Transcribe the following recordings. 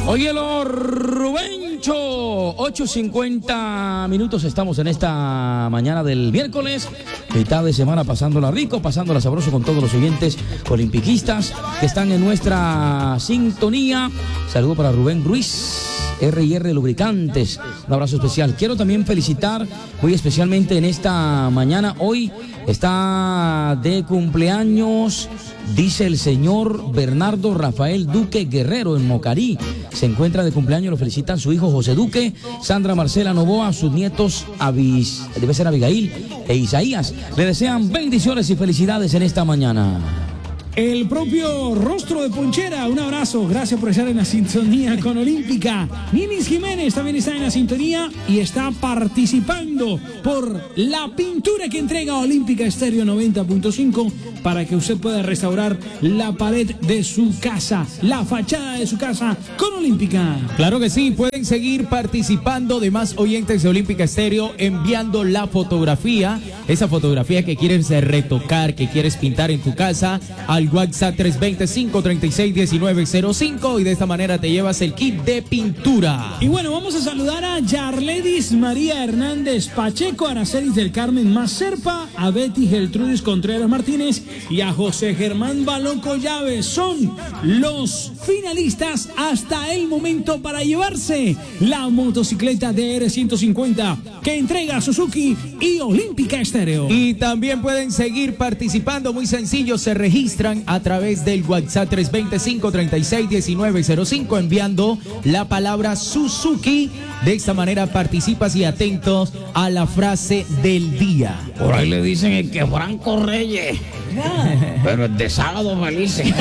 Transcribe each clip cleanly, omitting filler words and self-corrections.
Óyelo, Rubencho. 8:50 minutos. Estamos en esta mañana del miércoles. Mitad de semana pasándola rico, pasándola sabroso con todos los oyentes olimpiquistas que están en nuestra sintonía. Saludo para Rubén Ruiz, R&R Lubricantes. Un abrazo especial. Quiero también felicitar muy especialmente en esta mañana. Hoy está de cumpleaños, dice el señor Bernardo Rafael Duque Guerrero en Mocarí. Se encuentra de cumpleaños, lo felicitan su hijo José Duque, Sandra Marcela Novoa, sus nietos debe ser Abigail e Isaías. Le desean bendiciones y felicidades en esta mañana. El propio Rostro de Ponchera, un abrazo, gracias por estar en la sintonía con Olímpica. Ninis Jiménez también está en la sintonía y está participando por la pintura que entrega Olímpica Estéreo 90.5 para que usted pueda restaurar la pared de su casa, la fachada de su casa con Olímpica. Claro que sí, pueden seguir participando de más oyentes de Olímpica Estéreo enviando la fotografía, esa fotografía que quieres retocar, que quieres pintar en tu casa, al WhatsApp 320-536-1905 y de esta manera te llevas el kit de pintura. Y bueno, vamos a saludar a Yarledis María Hernández Pacheco, a Aracelis del Carmen Mazerpa, a Betty Geltrudis Contreras Martínez y a José Germán Baloco Llaves. Son los finalistas hasta el momento para llevarse la motocicleta DR150 que entrega Suzuki y Olímpica Estéreo. Y también pueden seguir participando, muy sencillo, se registran a través del WhatsApp 320-536-1905 enviando la palabra Suzuki. De esta manera participas y atentos a la frase del día. Por ahí le dicen el que Franco Reyes, pero es de sábado felices.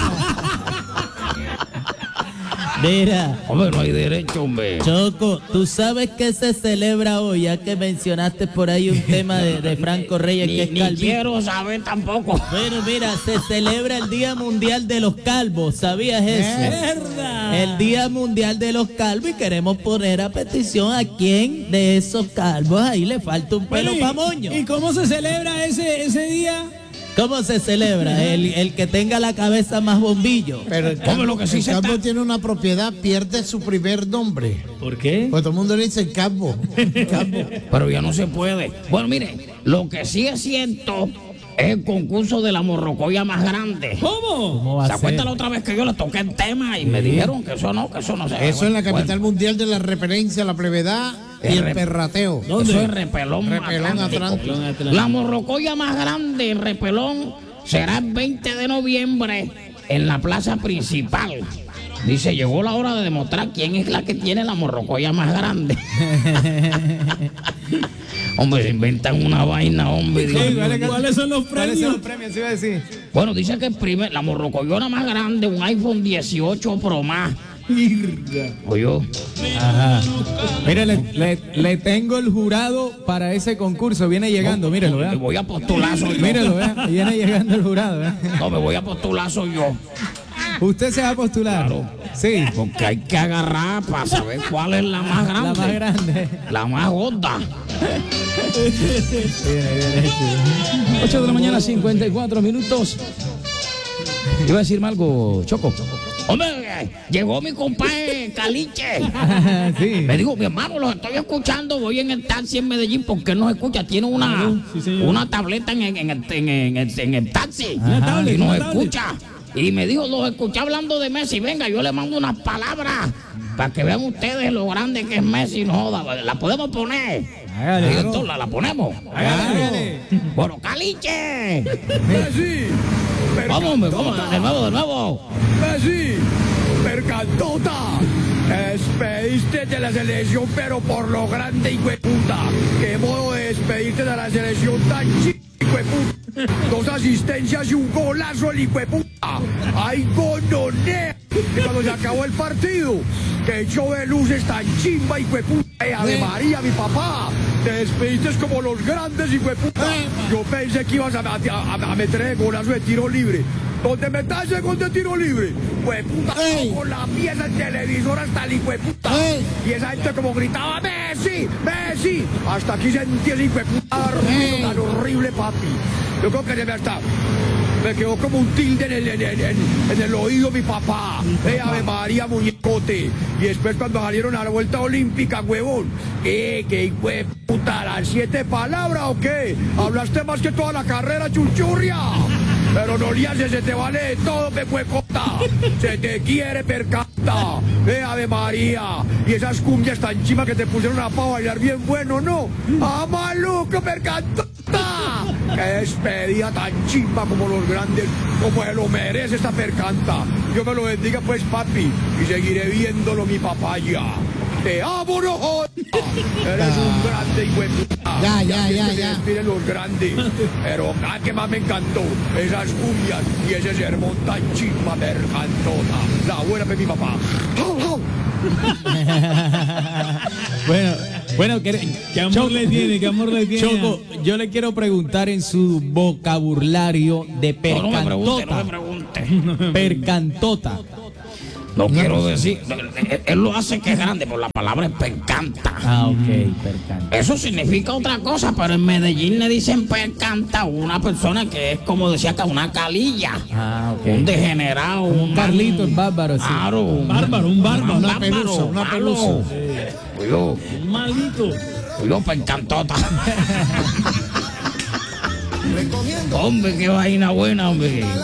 Mira, hombre, no hay derecho, hombre. Choco, ¿tú sabes qué se celebra hoy? Ya que mencionaste por ahí un tema de Franco Reyes, que es calvo. Ni quiero saber tampoco. Bueno, mira, se celebra el Día Mundial de los Calvos, ¿sabías eso? ¡Verdad! El Día Mundial de los Calvos, y queremos poner a petición a quién de esos calvos ahí le falta un pelo pa' moño. ¿Y cómo se celebra ese día? ¿Cómo se celebra? El que tenga la cabeza más bombillo. Pero el calvo tiene una propiedad, pierde su primer nombre. ¿Por qué? Pues todo el mundo le dice calvo. Pero ya no se puede. Bueno, mire, lo que sí es cierto es el concurso de la morrocoya más grande. ¿Cómo? ¿Se acuerdan la otra vez que yo le toqué el tema y me dijeron que eso no se... Eso es la capital mundial de la referencia, la plevedad y el perrateo. ¿Dónde? Eso es Repelón Atlántico. La morrocoya más grande en Repelón será el 20 de noviembre en la plaza principal. Dice, llegó la hora de demostrar quién es la que tiene la morrocoya más grande. Hombre, se inventan una vaina, hombre. Sí, ¿cuáles son los premios? ¿Cuáles son los premios? Iba a decir. Bueno, dice que la morrocoyona más grande, un iPhone 18 Pro Max. Oye. Ajá. Mire, le tengo el jurado para ese concurso. Viene llegando, mírelo, Me vea. voy a postular soy yo. Mírelo, vea. Viene llegando el jurado, vea. No, me voy a postular soy yo. ¿Usted se va a postular? Claro. Sí. Porque hay que agarrar para saber cuál es la más grande. La más grande. La más gorda. 8 de la mañana, 54 minutos. Iba a decirme algo, Choco. Hombre, llegó mi compadre Caliche. Sí. Me dijo, mi hermano, los estoy escuchando. Voy en el taxi en Medellín porque él nos escucha. Tiene una tableta en el taxi. Y nos escucha. Y me dijo, los escuché hablando de Messi. Venga, yo le mando unas palabras para que vean ustedes lo grande que es Messi. No joda, la podemos poner. Hágale. Entonces, la ponemos. Hágale. Bueno, Caliche. Messi, Vamos, de nuevo. Messi, Mercantota. Despediste de la selección, pero por lo grande, hijueputa. Qué modo de despedirte de la selección tan hijueputa. 2 asistencias y un golazo, el hijueputa. ¡Ay, gononea! Que cuando se acabó el partido, que echó de luces tan chimba, hijueputa. Ave María, mi papá. Te despediste como los grandes, hijueputa. Yo pensé que ibas a meter el golazo de tiro libre. Donde metas el gol de tiro libre, hueputa, con la pieza del televisor hasta el hijueputa. Y esa gente como gritaba, Messi, Messi. Hasta aquí sentí el hijueputa tan horrible, papi. Yo creo que debe estar. Me quedó como un tilde en el oído mi papá. Ave María, muñecote. Y después cuando salieron a la vuelta olímpica, huevón. ¿Qué hijo de puta? ¿Las 7 palabras o qué? Hablaste más que toda la carrera, chuchurria. Pero no le haces, se te vale de todo, me huecota. Se te quiere, percanta. Ave María. Y esas cumbias tan chimas que te pusieron a pa' bailar bien bueno, ¿no? ¡Ah, maluco, percanta! ¡Qué despedida tan chimba como los grandes! Como se lo merece esta percanta. Yo me lo bendiga pues, papi. Y seguiré viéndolo, mi papaya. Te amo, no jodas. Eres un grande y buen puta. Ya. Se despiden los grandes. Pero que más me encantó. Esas cumbias y ese sermón tan chimba, percantota. La buena de mi papá. Bueno, ¿Qué amor le tiene? ¿Qué amor le tiene? Choco, yo le quiero preguntar en su vocabulario de No me pregunte, percantota. no me pregunte. Percantota. No quiero decir, él lo hace que es grande, pero la palabra es percanta. Ah, ok, percanta. Eso significa otra cosa, pero en Medellín le dicen percanta a una persona que es como decía acá, una calilla. Ah, ok. Un degenerado. Un Carlitos bárbaro, sí. Claro. Un bárbaro. Una pelusa, una malo. pelusa. Cuidado, Un malito. cuidado, percantota. Hombre, qué vaina buena, hombre.